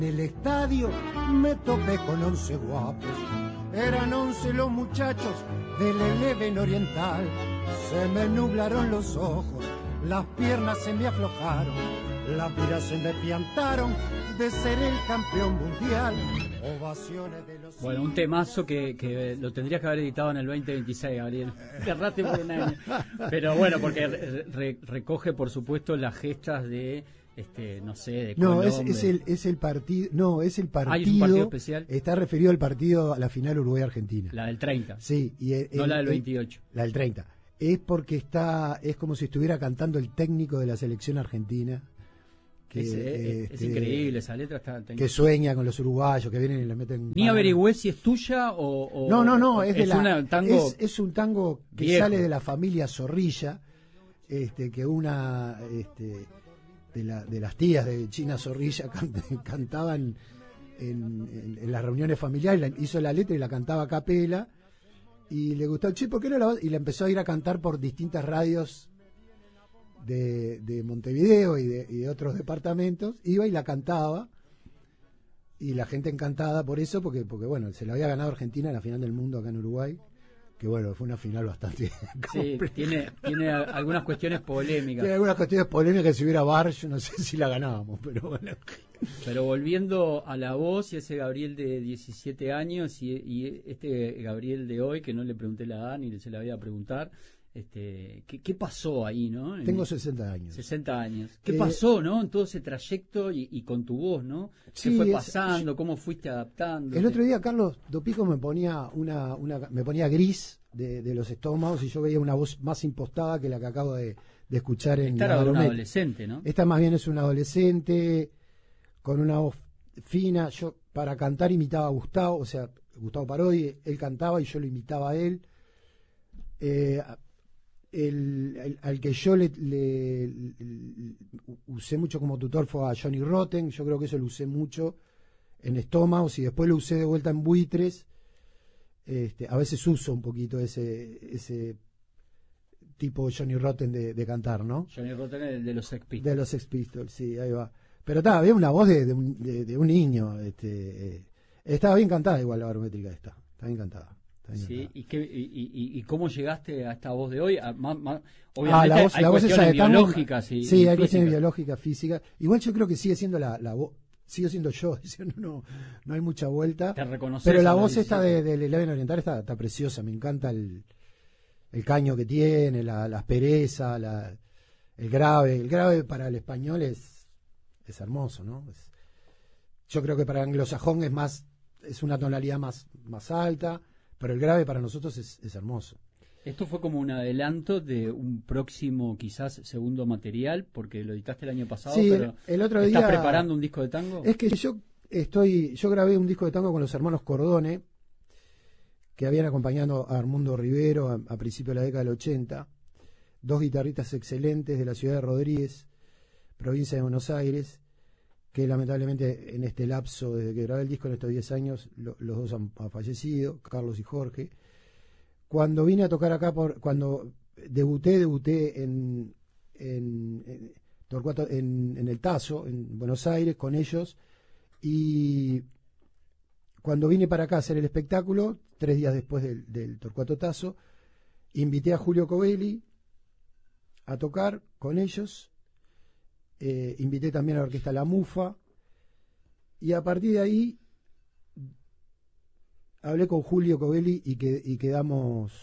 En el estadio me topé con 11 guapos, eran 11 los muchachos del Eleven Oriental. Se me nublaron los ojos, las piernas se me aflojaron, las miras se me piantaron de ser el campeón mundial. Ovaciones de los... Bueno, un temazo que lo tendrías que haber editado en el 2026, Gabriel. Cerrate por un año. Pero bueno, porque recoge, por supuesto, las gestas de... no sé, de no, Colombia. es el partido. No, es el partido. ¿Hay un partido especial? Está referido al partido, a la final Uruguay-Argentina. La del 30. Sí. No la del 28. La del 30. Es porque es como si estuviera cantando el técnico de la selección argentina. Que, es increíble, esa letra está... Que sueña con los uruguayos, que vienen y le meten... Ni averigüé si es tuya o... No, es tango es un tango que viejo. sale de la familia Zorrilla, que una... de las tías de China Zorrilla cantaban en las reuniones familiares, hizo la letra y la cantaba a capela, y le gustó, ¿por qué no la...? Y la empezó a ir a cantar por distintas radios de Montevideo y de otros departamentos, iba y la cantaba, y la gente encantada por eso, porque bueno, se la había ganado Argentina en la final del mundo acá en Uruguay, que bueno, fue una final bastante sí, tiene algunas cuestiones polémicas. Tiene algunas cuestiones polémicas, que si hubiera VAR, yo no sé si la ganábamos, pero bueno. Pero volviendo a la voz y ese Gabriel de 17 años y este Gabriel de hoy, que no le pregunté la edad ni se la voy a preguntar, ¿qué pasó ahí, no? Tengo 60 años. 60 años. ¿Qué pasó, no? En todo ese trayecto y con tu voz, ¿no? ¿Qué sí, fue pasando? ¿Cómo fuiste adaptando? El otro día Carlos Dopico me ponía me ponía gris de los estómagos y yo veía una voz más impostada que la que acabo de escuchar en Esta era un adolescente, ¿no? Esta más bien es un adolescente con una voz fina. Yo para cantar imitaba a Gustavo, o sea, Gustavo Parodi, él cantaba y yo lo imitaba a él. Al que yo le usé mucho como tutor fue a Johnny Rotten. Yo creo que eso lo usé mucho en Estómagos y después lo usé de vuelta en Buitres. A veces uso un poquito ese tipo Johnny Rotten de cantar, ¿no? Johnny Rotten es de los Sex Pistols. De los Sex Pistols, sí, ahí va. Pero había una voz de un niño. Estaba bien cantada igual la barométrica esta. Está bien cantada. Sí, ¿y cómo llegaste a esta voz de hoy? Obviamente la voz esa de biológicas sí, hay cuestiones biológicas, físicas. Igual yo creo que sigue siendo la voz, sigo siendo yo, no hay mucha vuelta. Te reconoces. Pero la voz esta del Eleven Oriental está preciosa, me encanta el caño que tiene, la aspereza, el grave. El grave para el español es hermoso, ¿no? Yo creo que para el anglosajón es una tonalidad más alta. Pero el grave para nosotros es hermoso. Esto fue como un adelanto de un próximo, quizás, segundo material, porque lo editaste el año pasado, sí, pero el otro ¿estás día preparando un disco de tango? Es que yo grabé un disco de tango con los hermanos Cordone, que habían acompañado a Armando Rivero a principios de la década del 80, dos guitarristas excelentes de la ciudad de Rodríguez, provincia de Buenos Aires, que lamentablemente en este lapso, desde que grabé el disco en estos 10 años, los dos han fallecido, Carlos y Jorge. Cuando vine a tocar acá, cuando debuté en Torcuato, en el Tazo, en Buenos Aires, con ellos, y cuando vine para acá a hacer el espectáculo, 3 días después del Torcuato Tazo, invité a Julio Covelli a tocar con ellos. Invité también a la orquesta La Mufa y a partir de ahí hablé con Julio Covelli y quedamos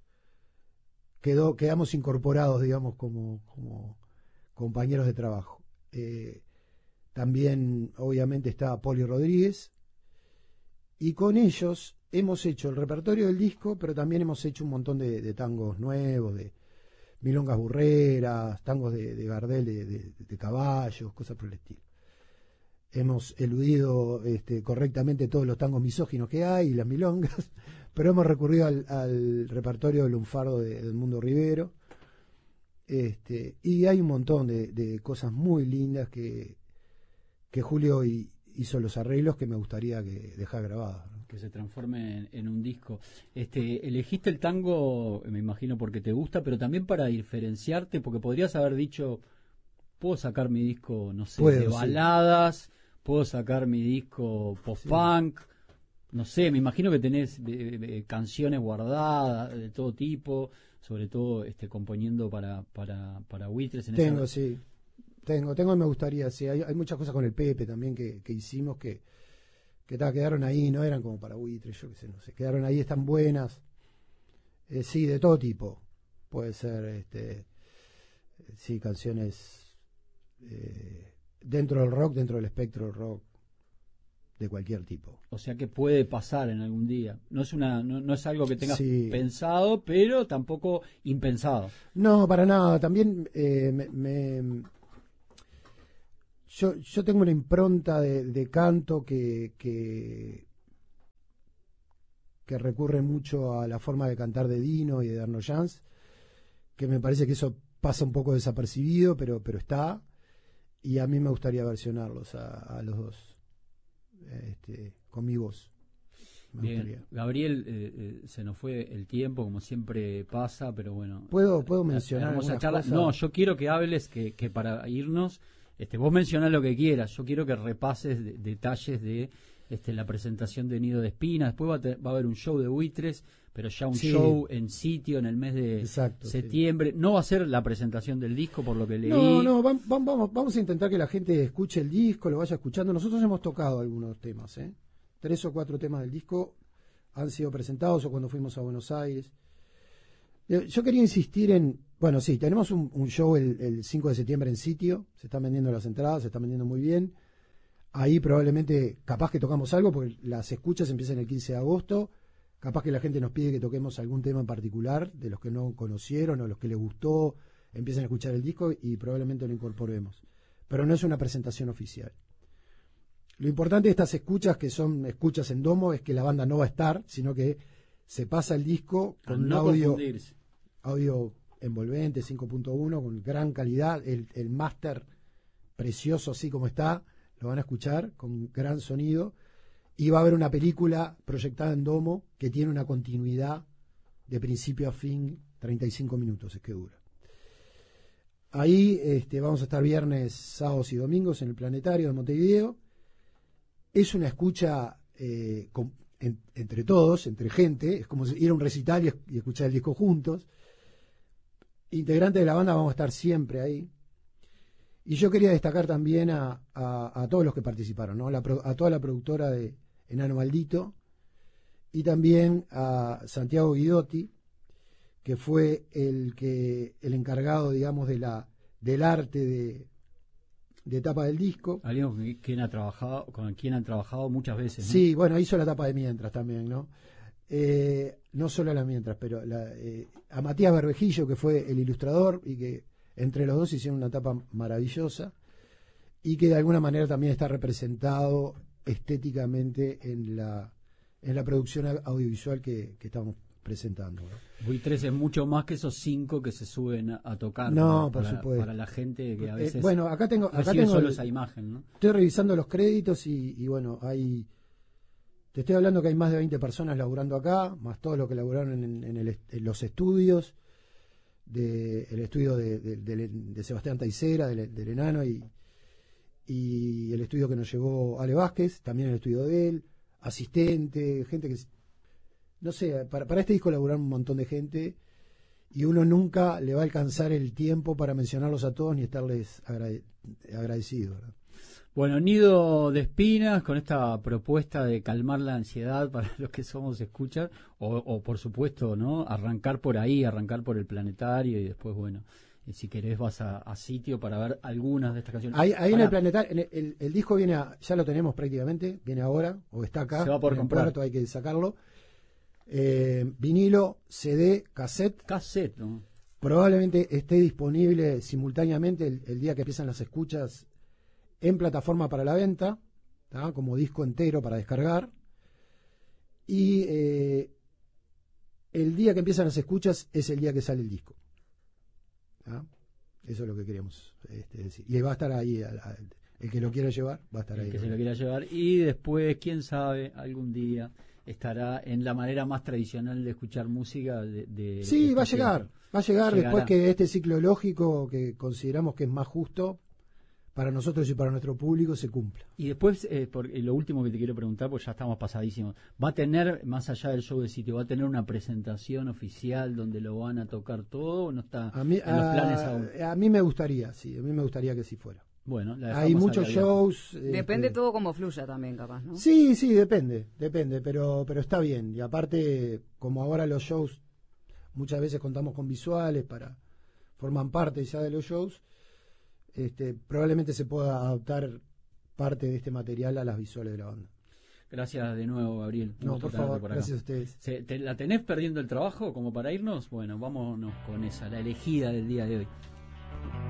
incorporados, digamos, como compañeros de trabajo. También obviamente está Poli Rodríguez y con ellos hemos hecho el repertorio del disco, pero también hemos hecho un montón de tangos nuevos, de milongas burreras, tangos de Gardel, de caballos, cosas por el estilo. Hemos eludido correctamente todos los tangos misóginos que hay y las milongas, pero hemos recurrido al repertorio del lunfardo del Mundo Rivero. Y hay un montón de cosas muy lindas que Julio hizo los arreglos que me gustaría que dejar grabadas, ¿no? Que se transforme en un disco. Elegiste el tango, me imagino, porque te gusta, pero también para diferenciarte, porque podrías haber dicho, puedo sacar mi disco, no sé, de baladas, puedo sacar mi disco post-punk. No sé, me imagino que tenés canciones guardadas de todo tipo, sobre todo componiendo para Buitres. Tengo, sí. Tengo, me gustaría, sí. Hay muchas cosas con el Pepe también que hicimos que quedaron ahí, no eran como para Buitres, yo qué sé, no sé. Quedaron ahí, están buenas. Sí, de todo tipo. Puede ser, sí, canciones dentro del rock, dentro del espectro del rock, de cualquier tipo. O sea que puede pasar en algún día. No es algo que tengas sí. pensado, pero tampoco impensado. No, para nada. También yo tengo una impronta de canto que recurre mucho a la forma de cantar de Dino y de Arno Jans, que me parece que eso pasa un poco desapercibido, pero está, y a mí me gustaría versionarlos a los dos, con mi voz. Bien, Gabriel, se nos fue el tiempo, como siempre pasa, pero bueno. ¿Puedo mencionar algunas cosas? No, yo quiero que hables, que para irnos, vos mencionás lo que quieras, yo quiero que repases detalles de la presentación de Nido de Espinas. Después va a haber un show de Buitres, pero ya un show en sitio en el mes de septiembre. Sí. No va a ser la presentación del disco, por lo que leí. No, vamos a intentar que la gente escuche el disco, lo vaya escuchando. Nosotros hemos tocado algunos temas, 3 o 4 temas del disco han sido presentados o cuando fuimos a Buenos Aires. Yo quería insistir bueno, sí, tenemos un show el 5 de septiembre en sitio, se están vendiendo las entradas, se están vendiendo muy bien. Ahí probablemente, capaz que tocamos algo, porque las escuchas empiezan el 15 de agosto, capaz que la gente nos pide que toquemos algún tema en particular, de los que no conocieron o los que les gustó, empiecen a escuchar el disco y probablemente lo incorporemos. Pero no es una presentación oficial. Lo importante de estas escuchas, que son escuchas en domo, es que la banda no va a estar, sino que se pasa el disco con un audio envolvente 5.1 con gran calidad, el máster precioso así como está, lo van a escuchar con gran sonido, y va a haber una película proyectada en domo que tiene una continuidad de principio a fin, 35 minutos es que dura. Ahí vamos a estar viernes, sábados y domingos en el Planetario de Montevideo. Es una escucha entre todos, entre gente, es como ir a un recital y escuchar el disco juntos. Integrantes de la banda vamos a estar siempre ahí. Y yo quería destacar también a todos los que participaron, ¿no? A toda la productora de Enano Maldito, y también a Santiago Guidotti, que fue el encargado, digamos, del arte de tapa del disco. Alguien con quien han trabajado muchas veces, ¿no? Sí, bueno, hizo la tapa de Mientras también, ¿no? No solo la Mientras, pero a Matías Berbejillo, que fue el ilustrador y que entre los dos hicieron una tapa maravillosa y que de alguna manera también está representado estéticamente en la producción audiovisual que estamos presentando, ¿no? Buitres es mucho más que esos 5 que se suben a tocar. No, por supuesto. Para la gente que a veces bueno, acá tengo solo esa imagen, ¿no? Estoy revisando los créditos y bueno, te estoy hablando que hay más de 20 personas laburando acá, más todos los que laburaron en los estudios, el estudio de Sebastián Taicera, del Enano, y el estudio que nos llevó Ale Vázquez, también el estudio de él, asistente, gente que, no sé, para este disco laburaron un montón de gente y uno nunca le va a alcanzar el tiempo para mencionarlos a todos ni estarles agradecido, ¿verdad? Bueno, Nido de Espinas, con esta propuesta de calmar la ansiedad para los que somos escuchas, o por supuesto, ¿no? Arrancar por ahí, arrancar por el Planetario y después, bueno, si querés vas a sitio para ver algunas de estas canciones. Ahí en el Planetario, el disco viene, ya lo tenemos prácticamente, viene ahora, o está acá. Se va a poder comprar. Puerto, hay que sacarlo. Vinilo, CD, cassette. Cassette, ¿no? Probablemente esté disponible simultáneamente el día que empiezan las escuchas en plataforma para la venta, ¿tá? Como disco entero para descargar. Y el día que empiezan las escuchas es el día que sale el disco. ¿tá? Eso es lo que queríamos decir. Y va a estar ahí, el que lo quiera llevar, va a estar ahí. El que se lo quiera llevar. Y después, quién sabe, algún día estará en la manera más tradicional de escuchar música. Sí, va a llegar. Va a llegar Llegará. Después que este ciclo lógico, que consideramos que es más justo, para nosotros y para nuestro público se cumpla. Y después, lo último que te quiero preguntar, pues ya estamos pasadísimos, ¿va a tener, más allá del show de sitio, va a tener una presentación oficial donde lo van a tocar todo o no está en los planes aún? A mí me gustaría, sí, a mí me gustaría que sí fuera. Bueno, hay muchos shows. Depende todo como fluya también, capaz, ¿no? Sí, depende, pero está bien. Y aparte, como ahora los shows, muchas veces contamos con visuales forman parte ya de los shows, probablemente se pueda adaptar parte de este material a las visuales de la banda. Gracias de nuevo, Gabriel. No, por favor, gracias a ustedes. ¿La tenés perdiendo el trabajo como para irnos? Bueno, vámonos con esa, la elegida del día de hoy.